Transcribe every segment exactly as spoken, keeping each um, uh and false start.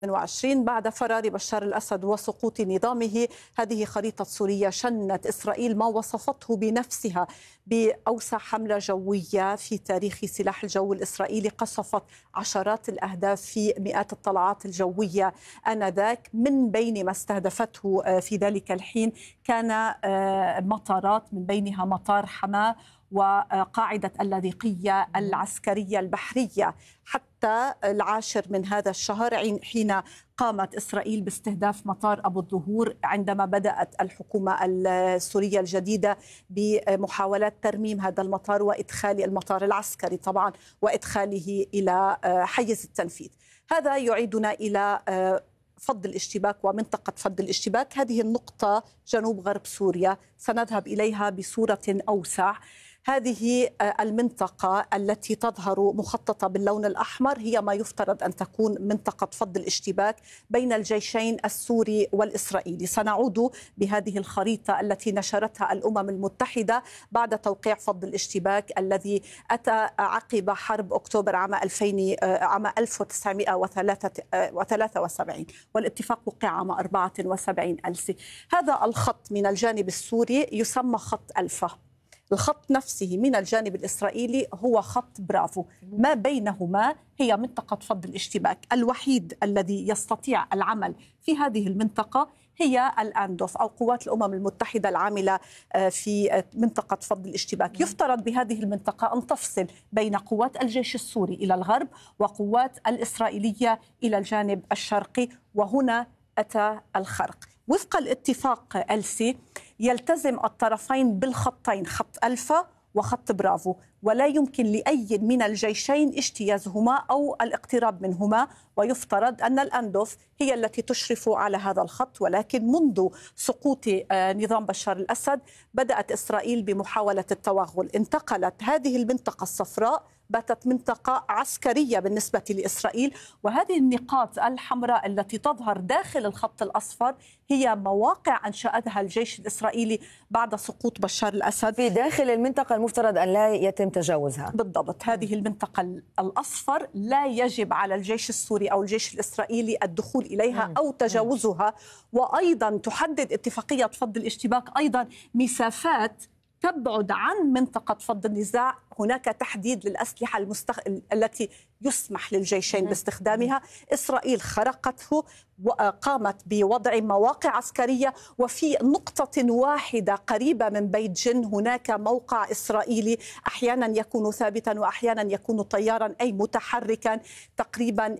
وعشرين بعد فرار بشار الأسد وسقوط نظامه. هذه خريطة سوريا شنت إسرائيل ما وصفته بنفسها بأوسع حملة جوية في تاريخ سلاح الجو الإسرائيلي، قصفت عشرات الأهداف في مئات الطلعات الجوية آنذاك. من بين ما استهدفته في ذلك الحين كان مطارات، من بينها مطار حماة وقاعدة اللاذقية العسكرية البحرية. حتى العاشر من هذا الشهر حين قامت إسرائيل باستهداف مطار أبو الظهور، عندما بدأت الحكومة السورية الجديدة بمحاولات ترميم هذا المطار وإدخال المطار العسكري طبعا وإدخاله إلى حيز التنفيذ. هذا يعيدنا إلى فض الاشتباك ومنطقة فض الاشتباك. هذه النقطة جنوب غرب سوريا، سنذهب إليها بصورة أوسع. هذه المنطقة التي تظهر مخططة باللون الأحمر هي ما يفترض أن تكون منطقة فض الاشتباك بين الجيشين السوري والإسرائيلي. سنعود بهذه الخريطة التي نشرتها الأمم المتحدة بعد توقيع فض الاشتباك الذي أتى عقب حرب أكتوبر عام ألفين عام ألف وتسعمئة وثلاثة وسبعين، والاتفاق وقع عام أربعة وسبعين ألسي. هذا الخط من الجانب السوري يسمى خط ألفا. الخط نفسه من الجانب الإسرائيلي هو خط برافو. ما بينهما هي منطقة فض الاشتباك. الوحيد الذي يستطيع العمل في هذه المنطقة هي الأندوف أو قوات الأمم المتحدة العاملة في منطقة فض الاشتباك. يفترض بهذه المنطقة أن تفصل بين قوات الجيش السوري إلى الغرب وقوات الإسرائيلية إلى الجانب الشرقي، وهنا أتى الخرق. وفق الاتفاق ألسي يلتزم الطرفين بالخطين، خط ألفا وخط برافو، ولا يمكن لأي من الجيشين اجتيازهما أو الاقتراب منهما. ويفترض أن الأندوف هي التي تشرف على هذا الخط، ولكن منذ سقوط نظام بشار الأسد بدأت إسرائيل بمحاولة التوغل. انتقلت هذه المنطقة الصفراء، باتت منطقة عسكرية بالنسبة لإسرائيل، وهذه النقاط الحمراء التي تظهر داخل الخط الأصفر هي مواقع أنشأتها الجيش الإسرائيلي بعد سقوط بشار الأسد في داخل المنطقة المفترض أن لا يتم تجاوزها. بالضبط. هذه المنطقة الأصفر لا يجب على الجيش السوري أو الجيش الإسرائيلي الدخول إليها أو تجاوزها. وأيضا تحدد اتفاقية فض الاشتباك أيضا مسافات تبعد عن منطقة فض النزاع. هناك تحديد للأسلحة المستخ... التي يسمح للجيشين باستخدامها. إسرائيل خرقته وقامت بوضع مواقع عسكرية، وفي نقطة واحدة قريبة من بيت جن هناك موقع إسرائيلي أحيانا يكون ثابتا وأحيانا يكون طيارا أي متحركا، تقريبا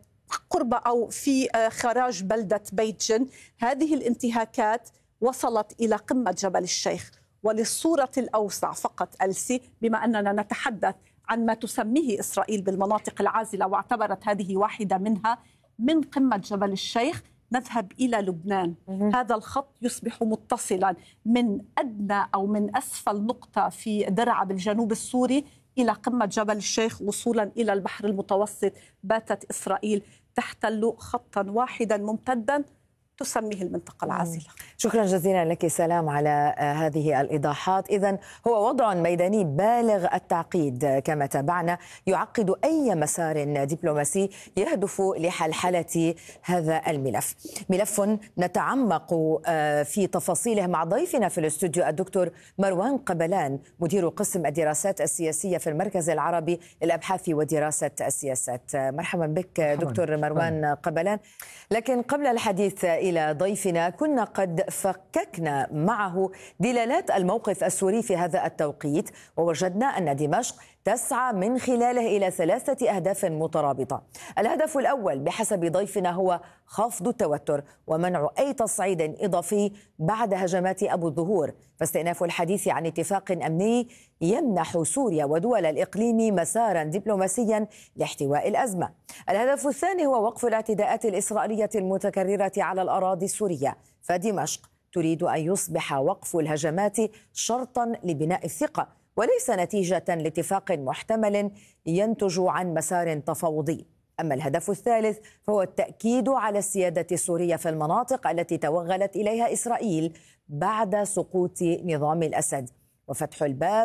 قرب أو في خراج بلدة بيت جن. هذه الانتهاكات وصلت إلى قمة جبل الشيخ. وللصورة الأوسع فقط ألسي، بما أننا نتحدث عن ما تسميه إسرائيل بالمناطق العازلة واعتبرت هذه واحدة منها، من قمة جبل الشيخ نذهب إلى لبنان. هذا الخط يصبح متصلا من أدنى أو من أسفل نقطة في درعا بالجنوب السوري إلى قمة جبل الشيخ وصولا إلى البحر المتوسط. باتت إسرائيل تحتل خطا واحدا ممتدا تسميه المنطقة العازلة. شكرا جزيلا لك سلام على هذه الإيضاحات. إذن هو وضع ميداني بالغ التعقيد كما تابعنا، يعقد أي مسار دبلوماسي يهدف لحلحلة هذا الملف. ملف نتعمق في تفاصيله مع ضيفنا في الاستوديو الدكتور مروان قبلان، مدير قسم الدراسات السياسية في المركز العربي للأبحاث ودراسة السياسات. مرحبا بك دكتور مروان قبلان. لكن قبل الحديث إلى ضيفنا كنا قد فككنا معه دلالات الموقف السوري في هذا التوقيت، ووجدنا أن دمشق تسعى من خلاله إلى ثلاثة أهداف مترابطة. الهدف الأول بحسب ضيفنا هو خفض التوتر ومنع أي تصعيد إضافي بعد هجمات أبو الظهور، فاستئناف الحديث عن اتفاق أمني يمنح سوريا ودول الإقليم مسارا دبلوماسيا لاحتواء الأزمة. الهدف الثاني هو وقف الاعتداءات الإسرائيلية المتكررة على الأراضي السورية، فدمشق تريد أن يصبح وقف الهجمات شرطا لبناء الثقة وليس نتيجة لاتفاق محتمل ينتج عن مسار تفاوضي. أما الهدف الثالث فهو التأكيد على السيادة السورية في المناطق التي توغلت إليها إسرائيل بعد سقوط نظام الأسد، وفتح الباب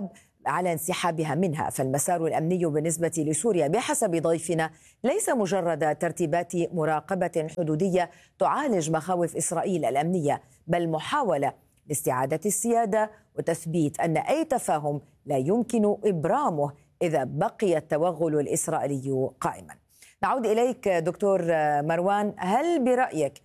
على انسحابها منها. فالمسار الأمني بالنسبة لسوريا بحسب ضيفنا ليس مجرد ترتيبات مراقبة حدودية تعالج مخاوف إسرائيل الأمنية، بل محاولة لاستعادة السيادة وتثبيت أن أي تفاهم لا يمكن إبرامه إذا بقي التوغل الإسرائيلي قائما. نعود إليك دكتور مروان، هل برأيك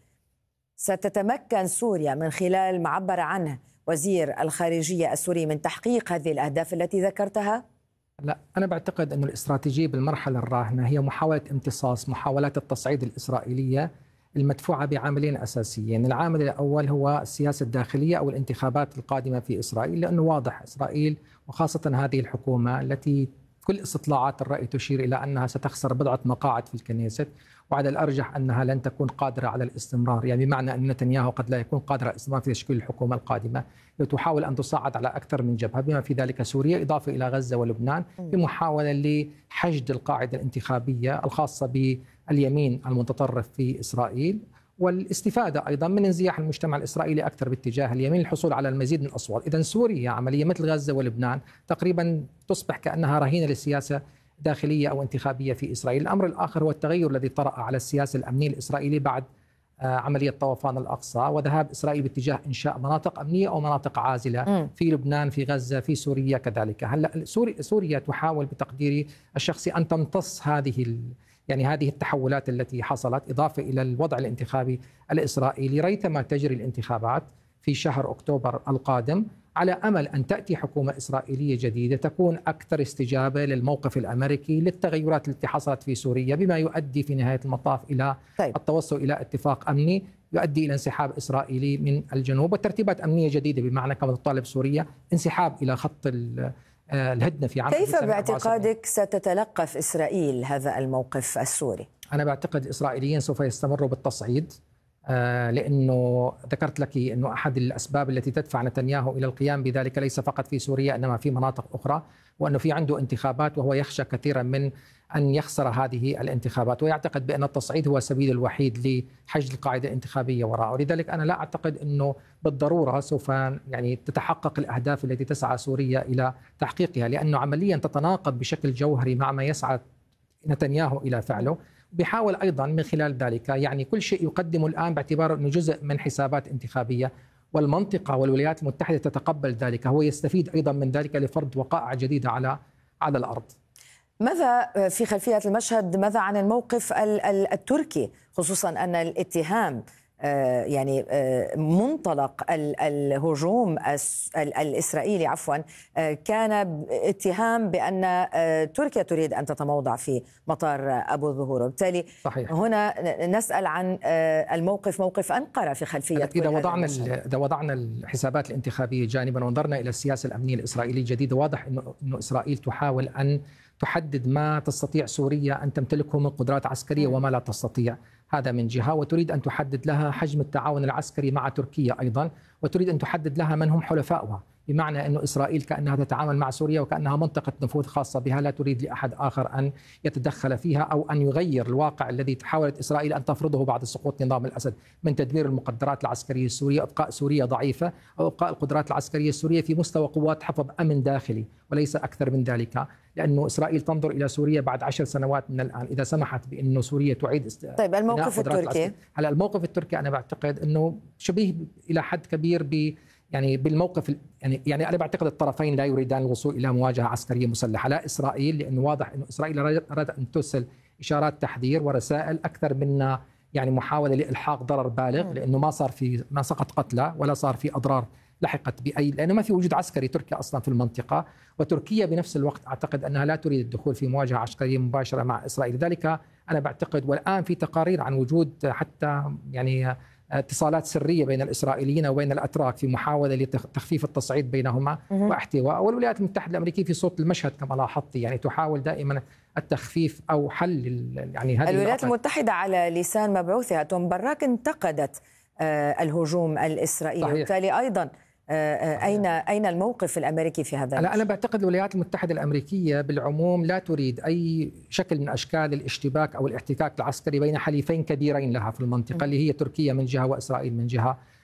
ستتمكن سوريا من خلال ما عبر عنه وزير الخارجية السوري من تحقيق هذه الأهداف التي ذكرتها؟ لا، أنا بعتقد أن الاستراتيجية بالمرحلة الراهنة هي محاولة امتصاص محاولات التصعيد الإسرائيلية المدفوعة بعاملين أساسيين. العامل الأول هو السياسة الداخلية أو الانتخابات القادمة في إسرائيل، لأنه واضح إسرائيل وخاصة هذه الحكومة التي كل استطلاعات الرأي تشير إلى أنها ستخسر بضعة مقاعد في الكنيست، وعلى الأرجح أنها لن تكون قادرة على الاستمرار، يعني بمعنى أن نتنياهو قد لا يكون قادر على الاستمرار في تشكيل الحكومة القادمة. تحاول أن تصعد على أكثر من جبهة بما في ذلك سوريا إضافة إلى غزة ولبنان بمحاولة لحشد القاعدة الانتخابية الخاصة باليمين المتطرف في إسرائيل، والاستفادة أيضا من انزياح المجتمع الإسرائيلي أكثر باتجاه اليمين للحصول على المزيد من الأصوات. إذن سوريا عملية مثل غزة ولبنان تقريبا تصبح كأنها رهينة للسياسة داخلية أو انتخابية في إسرائيل. الأمر الآخر هو التغير الذي طرأ على السياسة الأمنية الإسرائيلية بعد عملية طوفان الأقصى وذهاب إسرائيل باتجاه إنشاء مناطق أمنية أو مناطق عازلة في لبنان، في غزة، في سوريا كذلك. هلا سوريا تحاول بتقديري الشخصي أن تمتص هذه يعني هذه التحولات التي حصلت، إضافة إلى الوضع الانتخابي الإسرائيلي ريثما تجري الانتخابات في شهر أكتوبر القادم، على أمل أن تأتي حكومة إسرائيلية جديدة تكون أكثر استجابة للموقف الأمريكي للتغيرات التي حصلت في سوريا، بما يؤدي في نهاية المطاف إلى طيب. التوصل إلى اتفاق أمني يؤدي إلى انسحاب إسرائيلي من الجنوب وترتيبات أمنية جديدة، بمعنى كما تطالب سوريا انسحاب إلى خط الهدنة في عام. كيف باعتقادك ستتلقف إسرائيل هذا الموقف السوري؟ أنا بعتقد الإسرائيليين سوف يستمروا بالتصعيد، آه لأنه ذكرت لك أنه أحد الأسباب التي تدفع نتنياهو إلى القيام بذلك ليس فقط في سوريا إنما في مناطق أخرى، وأنه في عنده انتخابات وهو يخشى كثيرا من أن يخسر هذه الانتخابات، ويعتقد بأن التصعيد هو السبيل الوحيد لحشد القاعدة الانتخابية وراءه. ولذلك أنا لا أعتقد أنه بالضرورة سوف يعني تتحقق الأهداف التي تسعى سوريا إلى تحقيقها، لأنه عمليا تتناقض بشكل جوهري مع ما يسعى نتنياهو إلى فعله. بيحاول أيضا من خلال ذلك يعني كل شيء يقدمه الآن باعتباره أنه جزء من حسابات انتخابية، والمنطقة والولايات المتحدة تتقبل ذلك، هو يستفيد أيضا من ذلك لفرض وقائع جديدة على على الأرض. ماذا في خلفية المشهد، ماذا عن الموقف التركي، خصوصا أن الاتهام يعني منطلق الهجوم الإسرائيلي عفوا كان اتهام بأن تركيا تريد أن تتموضع في مطار أبو الظهور، وبالتالي صحيح. هنا نسأل عن الموقف، موقف أنقرة في خلفية. إذا وضعنا إذا وضعنا الحسابات الانتخابية جانبا ونظرنا إلى السياسة الأمنية الإسرائيلية الجديدة، واضح إنه إنه إسرائيل تحاول أن تحدد ما تستطيع سوريا أن تمتلكه من قدرات عسكرية وما لا تستطيع، هذا من جهة، وتريد أن تحدد لها حجم التعاون العسكري مع تركيا أيضا، وتريد أن تحدد لها من هم حلفاؤها، بمعنى أن إسرائيل كأنها تتعامل مع سوريا وكأنها منطقة نفوذ خاصة بها لا تريد لأحد آخر أن يتدخل فيها أو أن يغير الواقع الذي حاولت إسرائيل أن تفرضه بعد سقوط نظام الأسد من تدمير المقدرات العسكرية السورية، إبقاء سوريا ضعيفة أو إبقاء القدرات العسكرية السورية في مستوى قوات حفظ أمن داخلي وليس أكثر من ذلك، لأنه إسرائيل تنظر إلى سوريا بعد عشر سنوات من الآن إذا سمحت بأنه سوريا تعيد است... طيب الموقف التركي. هلا الموقف التركي أنا بعتقد أنه شبيه إلى حد كبير ب يعني بالموقف يعني يعني انا بعتقد الطرفين لا يريدان الوصول الى مواجهه عسكريه مسلحه، لا اسرائيل لانه واضح انه اسرائيل ارادت ان ترسل اشارات تحذير ورسائل اكثر من يعني محاوله لالحاق ضرر بالغ، لانه ما صار في ما سقط قتلى ولا صار في اضرار لحقت باي، لانه ما في وجود عسكري تركي اصلا في المنطقه، وتركيا بنفس الوقت اعتقد انها لا تريد الدخول في مواجهه عسكريه مباشره مع اسرائيل، لذلك انا بعتقد والان في تقارير عن وجود حتى يعني اتصالات سرية بين الإسرائيليين وبين الأتراك في محاولة لتخفيف التصعيد بينهما واحتواء، والولايات المتحدة الأمريكية في صوت المشهد كما لاحظت يعني تحاول دائما التخفيف أو حل يعني هذه الولايات المتحدة على لسان مبعوثها توم براك انتقدت الهجوم الإسرائيلي، وبالتالي أيضا أين أين الموقف الأمريكي في هذا؟ أنا بعتقد الولايات المتحدة الأمريكية بالعموم لا تريد أي شكل من أشكال الاشتباك أو الاحتكاك العسكري بين حليفين كبيرين لها في المنطقة اللي هي تركيا من جهة وإسرائيل من جهة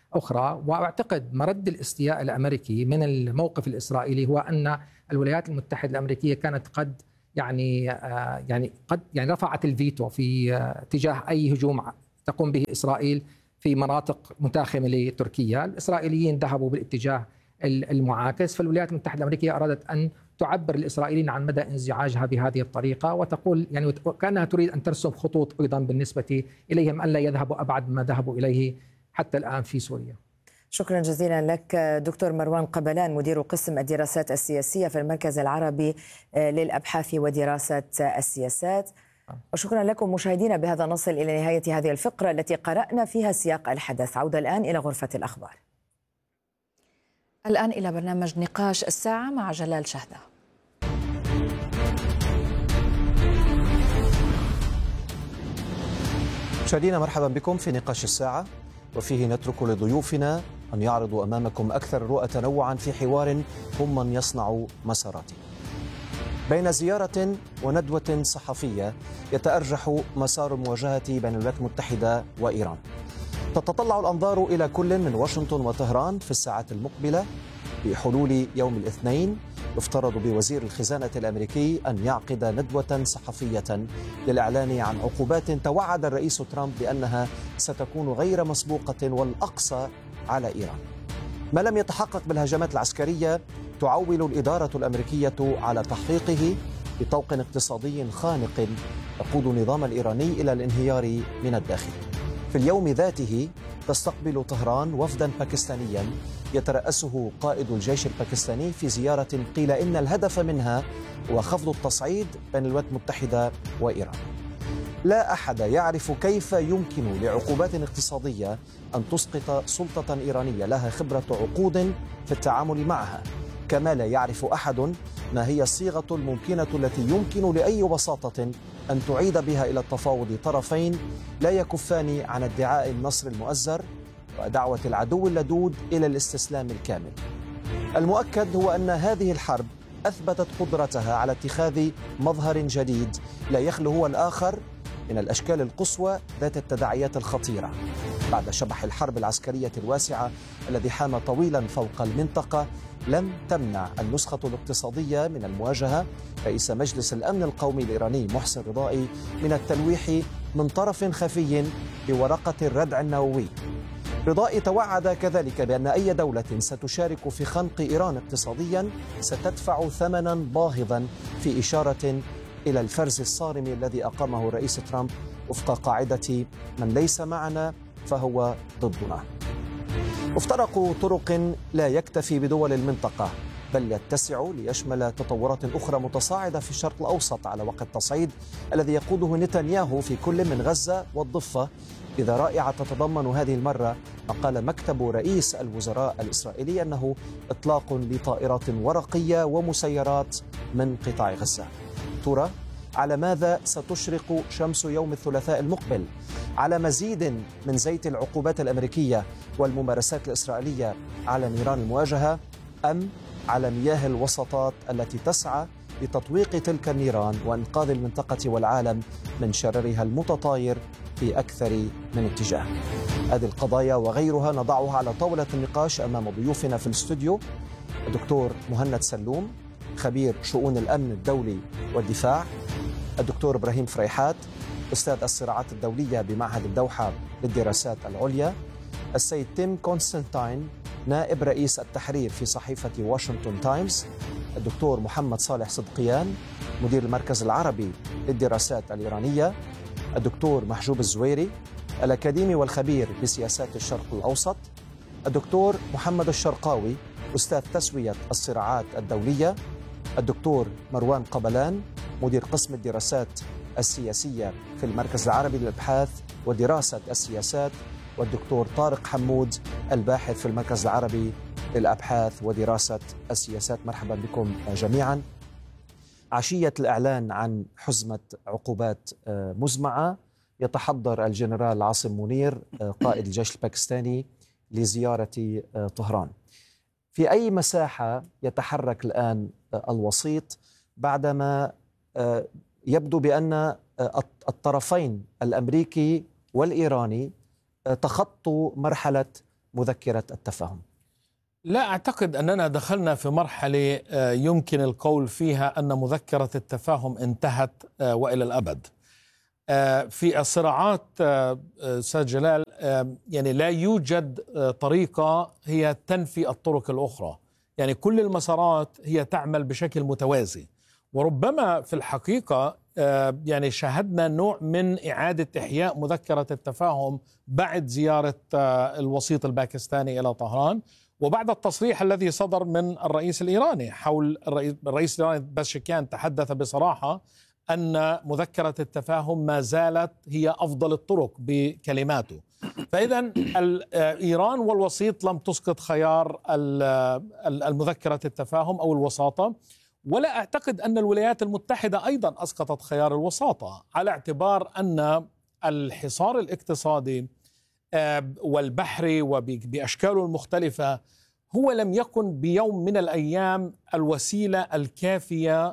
أخرى. وأعتقد مرد الاستياء الأمريكي من الموقف الإسرائيلي هو أن الولايات المتحدة الأمريكية كانت قد يعني يعني قد يعني رفعت الفيتو في تجاه أي هجوم تقوم به إسرائيل في مناطق متاخمة لتركيا. الإسرائيليين ذهبوا بالاتجاه المعاكس، فالولايات المتحدة الأمريكية أرادت أن تعبر الإسرائيليين عن مدى انزعاجها بهذه الطريقة، وتقول يعني كأنها تريد أن ترسم خطوط أيضا بالنسبة إليهم أن لا يذهبوا أبعد ما ذهبوا إليه حتى الآن في سوريا. شكرا جزيلا لك دكتور مروان قبلان، مدير قسم الدراسات السياسية في المركز العربي للأبحاث ودراسة السياسات. وشكرا لكم مشاهدينا. بهذا نصل إلى نهاية هذه الفقرة التي قرأنا فيها سياق الحدث. عودة الآن إلى غرفة الأخبار. الآن إلى برنامج نقاش الساعة مع جلال شهدة. مشاهدينا مرحبا بكم في نقاش الساعة، وفيه نترك لضيوفنا أن يعرضوا أمامكم أكثر الرؤى تنوعا في حوار هم من يصنع مسارات. بين زيارة وندوة صحفية يتأرجح مسار المواجهة بين الولايات المتحدة وإيران. تتطلع الأنظار إلى كل من واشنطن وطهران في الساعات المقبلة. بحلول يوم الاثنين يفترض بوزير الخزانة الأمريكي أن يعقد ندوة صحفية للإعلان عن عقوبات توعد الرئيس ترامب بأنها ستكون غير مسبوقة والأقصى على إيران. ما لم يتحقق بالهجمات العسكرية تعول الإدارة الأمريكية على تحقيقه بطوق اقتصادي خانق يقود النظام الإيراني إلى الانهيار من الداخل. في اليوم ذاته تستقبل طهران وفدا باكستانيا يترأسه قائد الجيش الباكستاني في زيارة قيل إن الهدف منها هو خفض التصعيد بين الولايات المتحدة وإيران. لا أحد يعرف كيف يمكن لعقوبات اقتصادية أن تسقط سلطة إيرانية لها خبرة عقود في التعامل معها، كما لا يعرف أحد ما هي الصيغة الممكنة التي يمكن لأي بساطة أن تعيد بها إلى التفاوض طرفين لا يكفان عن ادعاء النصر المؤزر ودعوة العدو اللدود إلى الاستسلام الكامل. المؤكد هو أن هذه الحرب أثبتت قدرتها على اتخاذ مظهر جديد لا يخلو هو الآخر من الأشكال القصوى ذات التداعيات الخطيرة. بعد شبح الحرب العسكرية الواسعة الذي حام طويلا فوق المنطقة، لم تمنع النسخة الاقتصادية من المواجهة رئيس مجلس الأمن القومي الإيراني محسن رضائي من التلويح من طرف خفي بورقة الردع النووي. رضائي توعد كذلك بأن أي دولة ستشارك في خنق إيران اقتصاديا ستدفع ثمنا باهظا، في إشارة إلى الفرز الصارم الذي أقامه الرئيس ترامب وفق قاعدة من ليس معنا فهو ضدنا. مفترق طرق لا يكتفي بدول المنطقة، بل يتسع ليشمل تطورات أخرى متصاعدة في الشرق الأوسط على وقع التصعيد الذي يقوده نتنياهو في كل من غزة والضفة. إذا رائعة تتضمن هذه المرة ما قال مكتب رئيس الوزراء الإسرائيلي أنه إطلاق لطائرات ورقية ومسيرات من قطاع غزة. ترى على ماذا ستشرق شمس يوم الثلاثاء المقبل؟ على مزيد من زيت العقوبات الأمريكية والممارسات الإسرائيلية على نيران المواجهة، أم على مياه الوسطات التي تسعى لتطويق تلك النيران وإنقاذ المنطقة والعالم من شررها المتطاير في أكثر من اتجاه؟ هذه القضايا وغيرها نضعها على طاولة النقاش أمام ضيوفنا في الاستوديو: الدكتور مهند سلوم، خبير شؤون الأمن الدولي والدفاع; الدكتور إبراهيم فريحات، أستاذ الصراعات الدولية بمعهد الدوحة للدراسات العليا; السيد تيم كونستانتين، نائب رئيس التحرير في صحيفة واشنطن تايمز; الدكتور محمد صالح صدقيان، مدير المركز العربي للدراسات الإيرانية; الدكتور محجوب الزويري، الأكاديمي والخبير بسياسات الشرق الأوسط; الدكتور محمد الشرقاوي، أستاذ تسوية الصراعات الدولية; الدكتور مروان قبلان، مدير قسم الدراسات السياسية في المركز العربي للأبحاث ودراسة السياسات; والدكتور طارق حمود، الباحث في المركز العربي للأبحاث ودراسة السياسات. مرحبا بكم جميعا. عشية الإعلان عن حزمة عقوبات مزمعة يتحضر الجنرال عاصم منير قائد الجيش الباكستاني لزيارة طهران. في أي مساحة يتحرك الآن الوسيط بعدما يبدو بأن الطرفين الأمريكي والإيراني تخطوا مرحلة مذكرة التفاهم؟ لا أعتقد أننا دخلنا في مرحلة يمكن القول فيها أن مذكرة التفاهم انتهت وإلى الأبد. في الصراعات أستاذ جلال يعني لا يوجد طريقة هي تنفي الطرق الأخرى، يعني كل المسارات هي تعمل بشكل متوازي، وربما في الحقيقة يعني شاهدنا نوع من إعادة إحياء مذكرة التفاهم بعد زيارة الوسيط الباكستاني إلى طهران، وبعد التصريح الذي صدر من الرئيس الإيراني حول الرئيس, الرئيس الإيراني باشكيان تحدث بصراحة أن مذكرة التفاهم ما زالت هي أفضل الطرق بكلماته. فإذا إيران والوسيط لم تسقط خيار المذكرة التفاهم أو الوساطة، ولا أعتقد أن الولايات المتحدة أيضا أسقطت خيار الوساطة، على اعتبار أن الحصار الاقتصادي والبحري وبأشكاله المختلفة هو لم يكن بيوم من الأيام الوسيلة الكافية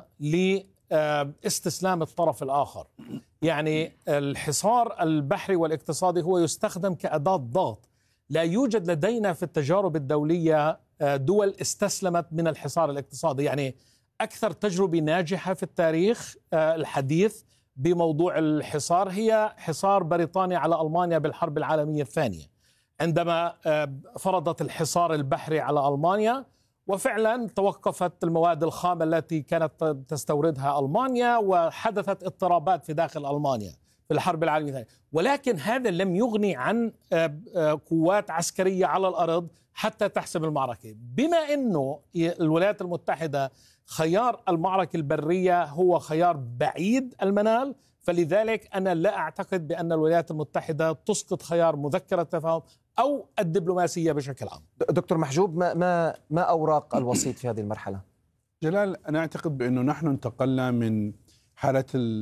لاستسلام الطرف الآخر. يعني الحصار البحري والاقتصادي هو يستخدم كأداة ضغط. لا يوجد لدينا في التجارب الدولية دول استسلمت من الحصار الاقتصادي. يعني أكثر تجربة ناجحة في التاريخ الحديث بموضوع الحصار هي حصار بريطانيا على ألمانيا بالحرب العالمية الثانية، عندما فرضت الحصار البحري على ألمانيا، وفعلا توقفت المواد الخام التي كانت تستوردها ألمانيا، وحدثت اضطرابات في داخل ألمانيا في الحرب العالمية الثانية. ولكن هذا لم يغني عن قوات عسكرية على الأرض حتى تحسم المعركة. بما أنه الولايات المتحدة خيار المعركة البرية هو خيار بعيد المنال، فلذلك أنا لا أعتقد بأن الولايات المتحدة تسقط خيار مذكرة التفاهم أو الدبلوماسية بشكل عام. دكتور محجوب، ما ما ما أوراق الوسيط في هذه المرحلة؟ جلال، أنا أعتقد بأنه نحن انتقلنا من حالة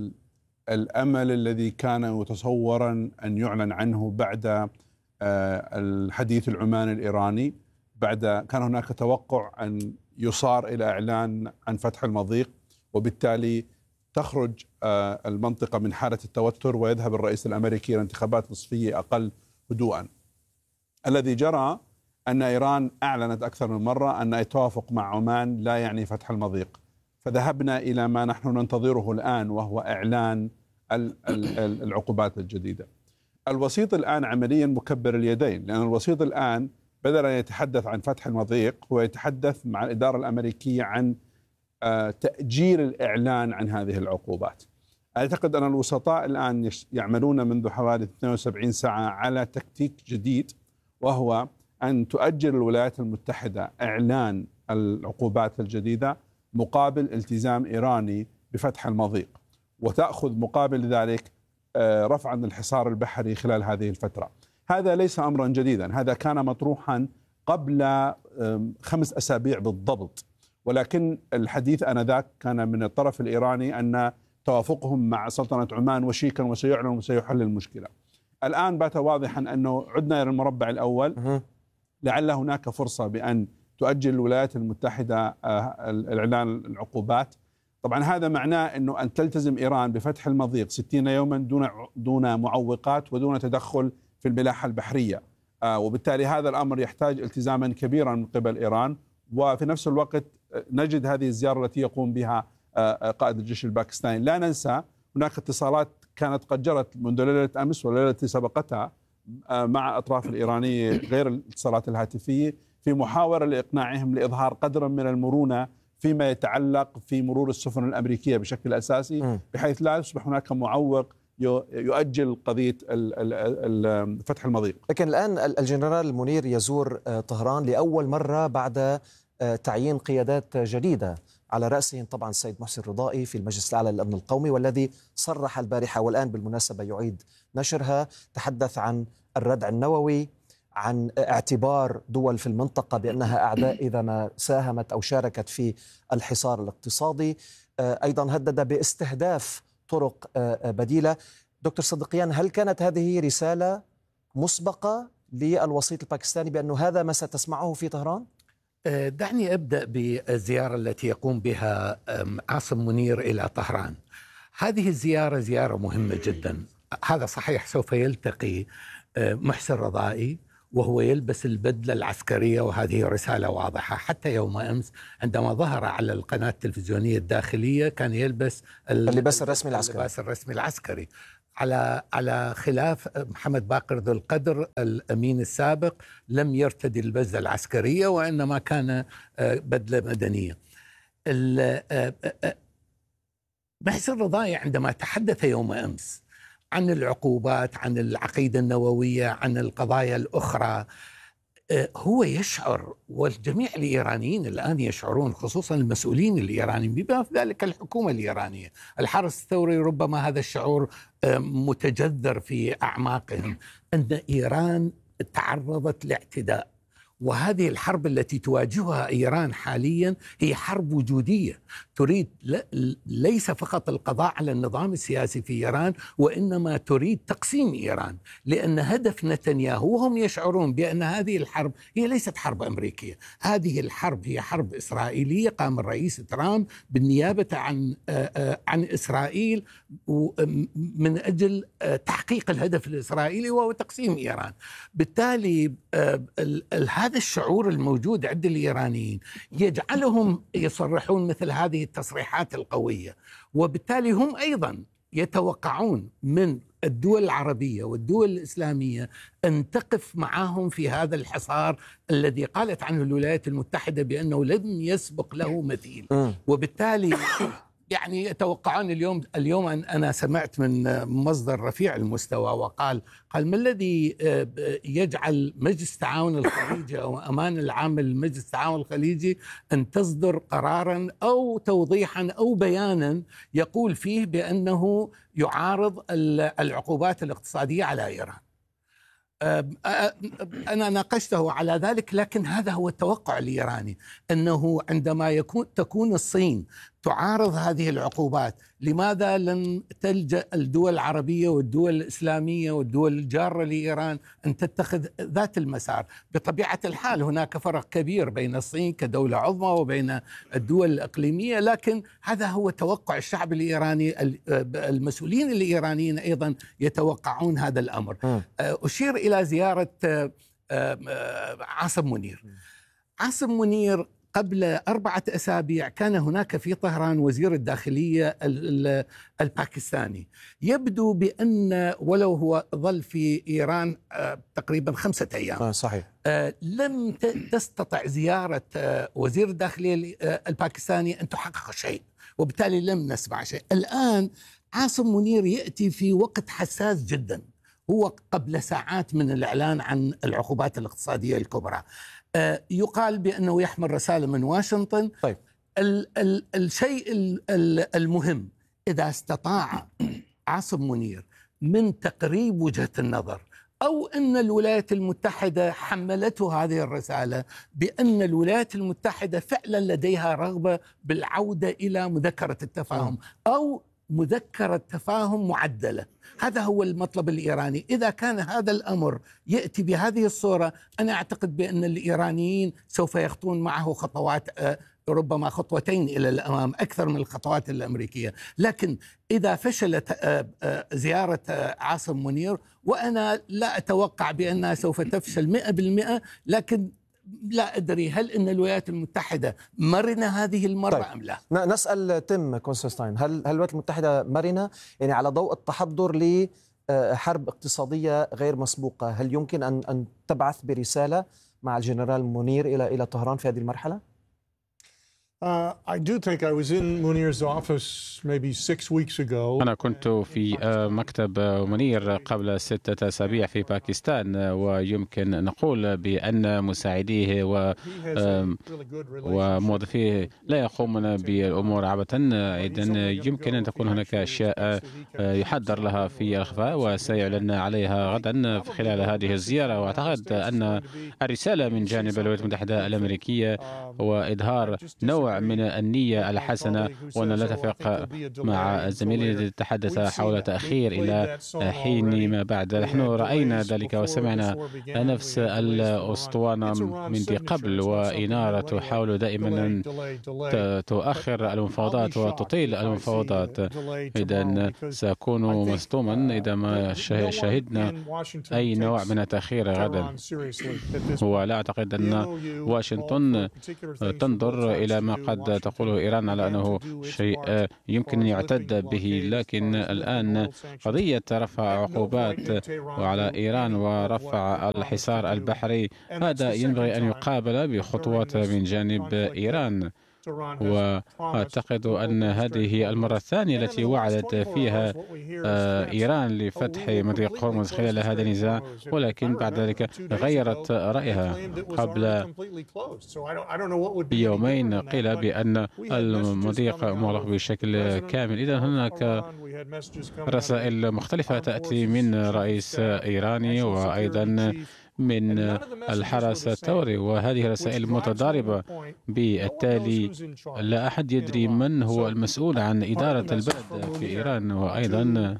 الأمل الذي كان متصورا أن يعلن عنه بعد الحديث العماني الإيراني. بعد كان هناك توقع أن يصار إلى إعلان عن فتح المضيق، وبالتالي تخرج المنطقة من حالة التوتر ويذهب الرئيس الأمريكي إلى انتخابات نصفية أقل هدوءا. الذي جرى أن إيران أعلنت أكثر من مرة أن التوافق مع عمان لا يعني فتح المضيق، فذهبنا إلى ما نحن ننتظره الآن، وهو إعلان العقوبات الجديدة. الوسيط الآن عمليا مكبر اليدين، لأن الوسيط الآن بدل أن يتحدث عن فتح المضيق هو يتحدث مع الإدارة الأمريكية عن تأجيل الإعلان عن هذه العقوبات. أعتقد أن الوسطاء الآن يعملون منذ حوالي اثنتين وسبعين ساعة على تكتيك جديد، وهو أن تؤجل الولايات المتحدة إعلان العقوبات الجديدة مقابل التزام إيراني بفتح المضيق، وتأخذ مقابل ذلك رفعا الحصار البحري خلال هذه الفترة. هذا ليس أمرا جديدا، هذا كان مطروحا قبل خمس أسابيع بالضبط، ولكن الحديث آنذاك كان من الطرف الإيراني أن توافقهم مع سلطنة عمان وشيكا وسيعلن وسيحل المشكلة. الآن بات واضحا أنه عدنا إلى المربع الأول، لعل هناك فرصة بأن تؤجل الولايات المتحدة الإعلان العقوبات. طبعا هذا معناه أنه أن تلتزم إيران بفتح المضيق ستين يوما دون دون معوقات ودون تدخل في الملاحة البحرية، وبالتالي هذا الأمر يحتاج التزاما كبيرا من قبل إيران. وفي نفس الوقت نجد هذه الزيارة التي يقوم بها قائد الجيش الباكستاني. لا ننسى هناك اتصالات كانت قد جرت منذ ليلة أمس والليلة التي سبقتها مع أطراف الإيرانية غير الاتصالات الهاتفية، في محاولة لإقناعهم لإظهار قدرا من المرونة فيما يتعلق في مرور السفن الأمريكية بشكل أساسي، بحيث لا يصبح هناك معوق يؤجل قضية فتح المضيق. لكن الآن الجنرال منير يزور طهران لأول مرة بعد تعيين قيادات جديدة، على رأسهم طبعا السيد محسن رضائي في المجلس الأعلى للأمن القومي، والذي صرح البارحة والآن بالمناسبة يعيد نشرها، تحدث عن الردع النووي، عن اعتبار دول في المنطقة بأنها أعداء إذا ما ساهمت أو شاركت في الحصار الاقتصادي. أيضا هدد باستهداف طرق بديلة. دكتور صدقيان، هل كانت هذه رسالة مسبقة للوسيط الباكستاني بأنه هذا ما ستسمعه في طهران؟ دعني أبدأ بالزيارة التي يقوم بها عاصم منير إلى طهران. هذه الزيارة زيارة مهمة جدا. هذا صحيح سوف يلتقي محسن رضائي وهو يلبس البدلة العسكرية، وهذه رسالة واضحة. حتى يوم أمس عندما ظهر على القناة التلفزيونية الداخلية كان يلبس اللباس الرسمي العسكري اللباس الرسمي العسكري على على خلاف محمد باقر ذو القدر الأمين السابق، لم يرتدي البدلة العسكرية وإنما كان بدلة مدنية. محسن الرضاي عندما تحدث يوم أمس عن العقوبات، عن العقيدة النووية، عن القضايا الأخرى، هو يشعر، والجميع الإيرانيين الآن يشعرون، خصوصا المسؤولين الإيرانيين بما في ذلك الحكومة الإيرانية، الحرس الثوري، ربما هذا الشعور متجذر في أعماقهم، أن إيران تعرضت لاعتداء. وهذه الحرب التي تواجهها إيران حاليا هي حرب وجودية تريد ليس فقط القضاء على النظام السياسي في إيران، وإنما تريد تقسيم إيران، لأن هدف نتنياهو، وهم يشعرون بأن هذه الحرب هي ليست حرب أمريكية، هذه الحرب هي حرب إسرائيلية قام الرئيس ترامب بالنيابة عن عن إسرائيل من أجل تحقيق الهدف الإسرائيلي وهو تقسيم إيران. بالتالي هذا الشعور الموجود عند الإيرانيين يجعلهم يصرحون مثل هذه التصريحات القوية، وبالتالي هم أيضا يتوقعون من الدول العربية والدول الإسلامية أن تقف معهم في هذا الحصار الذي قالت عنه الولايات المتحدة بأنه لم يسبق له مثيل. وبالتالي يعني يتوقعون اليوم اليوم أنا سمعت من مصدر رفيع المستوى وقال قال ما الذي يجعل مجلس التعاون الخليجي أو أمان العام لمجلس التعاون الخليجي أن تصدر قرارا أو توضيحا أو بيانا يقول فيه بأنه يعارض العقوبات الاقتصادية على إيران. أنا ناقشته على ذلك، لكن هذا هو التوقع الإيراني، أنه عندما يكون تكون الصين تعارض هذه العقوبات، لماذا لن تلجأ الدول العربية والدول الإسلامية والدول الجارة لإيران أن تتخذ ذات المسار؟ بطبيعة الحال هناك فرق كبير بين الصين كدولة عظمى وبين الدول الإقليمية، لكن هذا هو توقع الشعب الإيراني. المسؤولين الإيرانيين أيضا يتوقعون هذا الأمر. أشير إلى زيارة عاصم منير. عاصم منير قبل أربعة أسابيع كان هناك في طهران وزير الداخلية الباكستاني. يبدو بأن ولو هو ظل في إيران تقريبا خمسة أيام صحيح. لم تستطع زيارة وزير الداخلية الباكستاني أن تحقق شيء، وبالتالي لم نسمع شيء. الآن عاصم منير يأتي في وقت حساس جدا، هو قبل ساعات من الإعلان عن العقوبات الاقتصادية الكبرى. يقال بأنه يحمل رسالة من واشنطن. طيب. ال ال الشيء ال ال المهم إذا استطاع عاصم منير من تقريب وجهة النظر، أو أن الولايات المتحدة حملته هذه الرسالة بأن الولايات المتحدة فعلا لديها رغبة بالعودة إلى مذكرة التفاهم أو مذكرة تفاهم معدلة. هذا هو المطلب الإيراني. إذا كان هذا الأمر يأتي بهذه الصورة، أنا أعتقد بأن الإيرانيين سوف يخطون معه خطوات، ربما خطوتين إلى الأمام أكثر من الخطوات الأمريكية. لكن إذا فشلت زيارة عاصم منير، وأنا لا أتوقع بأنها سوف تفشل مئة بالمئة، لكن لا أدري هل أن الولايات المتحدة مرنة هذه المرة طيب. أم لا؟ نسأل تيم كونستانتين، هل هل الولايات المتحدة مرنة يعني على ضوء التحضر لحرب اقتصادية غير مسبوقة؟ هل يمكن أن أن تبعث برسالة مع الجنرال منير إلى إلى طهران في هذه المرحلة؟ Uh, I do think I was in Munir's office maybe six weeks ago. أنا كنت في مكتب منير قبل ستة أسابيع في باكستان، ويمكن نقول بأن مساعديه و وموظفيه لا يقومون بالأمور عبثا. إذن يمكن أن تكون هناك أشياء يحضر لها في الخفاء وسيعلن عليها غدا خلال هذه الزيارة. وأعتقد أن الرسالة من جانب الولايات المتحدة الأمريكية هو إظهار نوع نوع من النية الحسنة، وأن نتفق مع الزميل الذي تحدث حول تأخير إلى حين ما بعد. نحن رأينا ذلك وسمعنا نفس الأسطوانة من ذي قبل، وإنارة تحاول دائما أن تؤخر المفاوضات وتطيل المفاوضات. إذن سأكون مصدوما إذا ما شهدنا أي نوع من التأخير غدا. ولا أعتقد أن واشنطن تنظر إلى ما قد تقوله إيران على أنه شيء يمكن أن يعتد به، لكن الآن قضية رفع عقوبات على إيران ورفع الحصار البحري هذا ينبغي أن يقابل بخطوات من جانب إيران. وأعتقد أن هذه هي المرة الثانية التي وعدت فيها إيران لفتح مضيق هرمز خلال هذا النزاع، ولكن بعد ذلك غيرت رأيها. قبل يومين قيل بأن المضيق مغلق بشكل كامل. إذا هناك رسائل مختلفة تأتي من رئيس إيراني وأيضا من الحرس الثوري، وهذه رسائل متضاربة. بالتالي لا أحد يدري من هو المسؤول عن إدارة البلد في إيران. وأيضا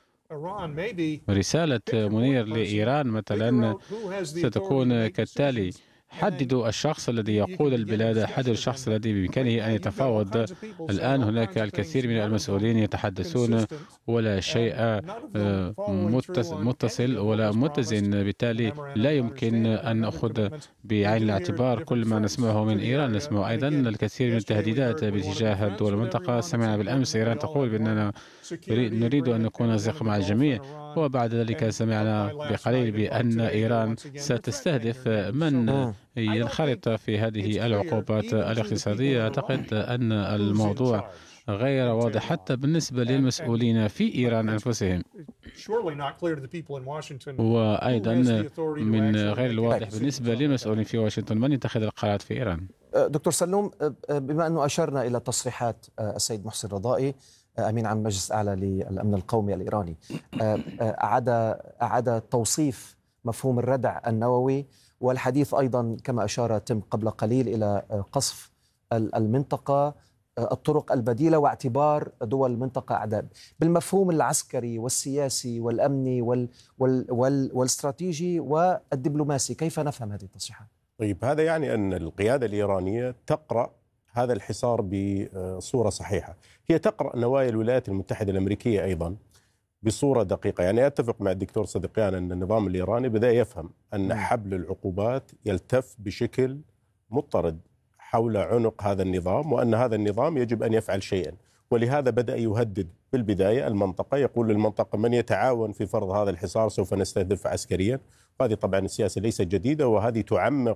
رسالة منير لإيران مثلا ستكون كالتالي: حددوا الشخص الذي يقود البلاد، حددوا الشخص الذي بإمكانه أن يتفاوض. الآن هناك الكثير من المسؤولين يتحدثون ولا شيء متصل ولا متزن، بالتالي لا يمكن أن نأخذ بعين الاعتبار كل ما نسمعه من إيران. نسمع أيضا الكثير من التهديدات باتجاه دول المنطقة. سمعنا بالأمس إيران تقول بأننا نريد أن نكون أصدقاء مع الجميع، وبعد ذلك سمعنا بقليل بأن إيران ستستهدف من ينخرط في هذه العقوبات الاقتصادية. أعتقد أن الموضوع غير واضح حتى بالنسبة للمسؤولين في إيران أنفسهم، وأيضا من غير الواضح بالنسبة للمسؤولين في واشنطن من يتخذ القرارات في إيران. دكتور سلوم، بما أنه أشرنا إلى تصريحات السيد محسن رضائي أمين عام المجلس الأعلى للأمن القومي الإيراني، أعاد أعاد توصيف مفهوم الردع النووي، والحديث أيضا كما أشار تم قبل قليل إلى قصف المنطقة، الطرق البديلة، واعتبار دول المنطقة أعداء. بالمفهوم العسكري والسياسي والأمني وال وال وال والاستراتيجي والدبلوماسي، كيف نفهم هذه التصريحات؟ طيب، هذا يعني أن القيادة الإيرانية تقرأ هذا الحصار بصورة صحيحة. هي تقرأ نوايا الولايات المتحدة الأمريكية أيضا بصورة دقيقة. يعني أتفق مع الدكتور صديقيان أن النظام الإيراني بدأ يفهم أن حبل العقوبات يلتف بشكل مضطرد حول عنق هذا النظام، وأن هذا النظام يجب أن يفعل شيئا، ولهذا بدأ يهدد بالبداية المنطقة. يقول للمنطقة: من يتعاون في فرض هذا الحصار سوف نستهدف عسكريا. وهذه طبعا السياسة ليست جديدة، وهذه تعمق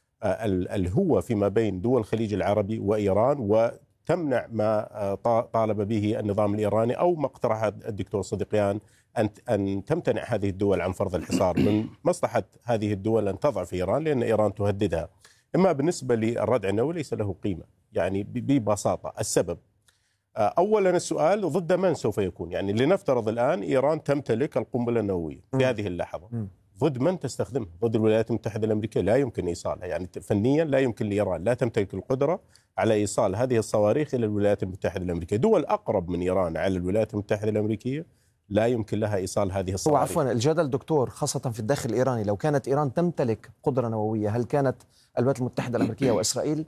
الهوة فيما بين دول الخليج العربي وإيران، وتمنع ما طالب به النظام الإيراني أو ما اقترح الدكتور صديقيان أن أن تمتنع هذه الدول عن فرض الحصار. من مصلحة هذه الدول أن تضعف إيران، لأن إيران تهددها. إما بالنسبة للردع النووي ليس له قيمة، يعني ببساطة. السبب أولا السؤال ضد من سوف يكون. يعني لنفترض الآن إيران تمتلك القنبلة النووية في هذه اللحظة، ضد من تستخدمها؟ ضد الولايات المتحدة الأمريكية لا يمكن إيصالها، يعني فنيا لا يمكن لإيران، لا تمتلك القدرة على إيصال هذه الصواريخ إلى الولايات المتحدة الأمريكية. دول أقرب من إيران على الولايات المتحدة الأمريكية لا يمكن لها إيصال هذه الصواريخ. وعفوا الجدل دكتور، خاصة في الداخل الإيراني، لو كانت إيران تمتلك قدرة نووية، هل كانت الولايات المتحدة الأمريكية وإسرائيل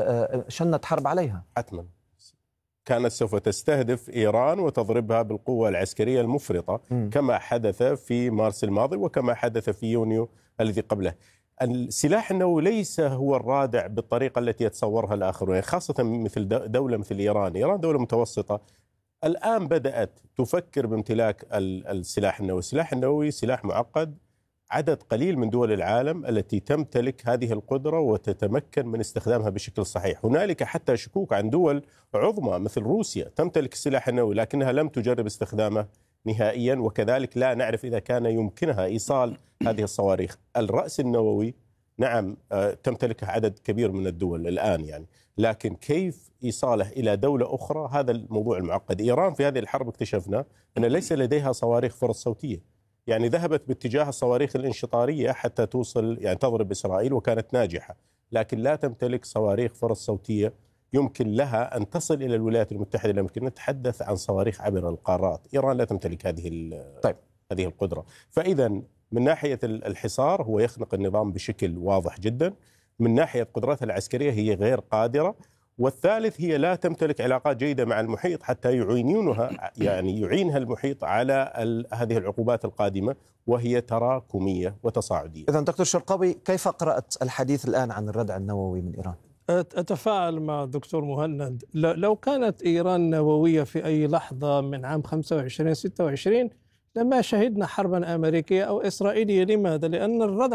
شنت حرب عليها؟ حتما كانت سوف تستهدف إيران وتضربها بالقوة العسكرية المفرطة، م. كما حدث في مارس الماضي وكما حدث في يونيو الذي قبله. السلاح النووي ليس هو الرادع بالطريقة التي يتصورها الآخرون، خاصة مثل دولة مثل إيران. إيران دولة متوسطة الآن بدأت تفكر بامتلاك السلاح النووي. السلاح النووي سلاح معقد، عدد قليل من دول العالم التي تمتلك هذه القدرة وتتمكن من استخدامها بشكل صحيح. هنالك حتى شكوك عن دول عظمى مثل روسيا تمتلك السلاح النووي لكنها لم تجرب استخدامه نهائيا، وكذلك لا نعرف إذا كان يمكنها إيصال هذه الصواريخ. الرأس النووي نعم تمتلك عدد كبير من الدول الآن يعني، لكن كيف إيصاله إلى دولة أخرى هذا الموضوع المعقد. إيران في هذه الحرب اكتشفنا أن ليس لديها صواريخ فرص صوتية، يعني ذهبت باتجاه الصواريخ الانشطارية حتى توصل يعني تضرب إسرائيل وكانت ناجحة، لكن لا تمتلك صواريخ فرص صوتية يمكن لها أن تصل إلى الولايات المتحدة الأمريكية. نتحدث عن صواريخ عبر القارات، إيران لا تمتلك هذه طيب. هذه القدرة. فإذا من ناحية الحصار هو يخنق النظام بشكل واضح جدا، من ناحية قدراتها العسكرية هي غير قادرة، والثالث هي لا تمتلك علاقات جيدة مع المحيط حتى يعينونها، يعني يعينها المحيط على هذه العقوبات القادمة، وهي تراكمية وتصاعدية. إذن دكتور شرقاوي، كيف قرأت الحديث الآن عن الردع النووي من إيران؟ أتفاعل مع الدكتور مهند. لو كانت إيران نووية في أي لحظة من عام خمسة وعشرين ستة وعشرين لما شهدنا حربا أمريكية أو إسرائيلية. لماذا؟ لأن الردع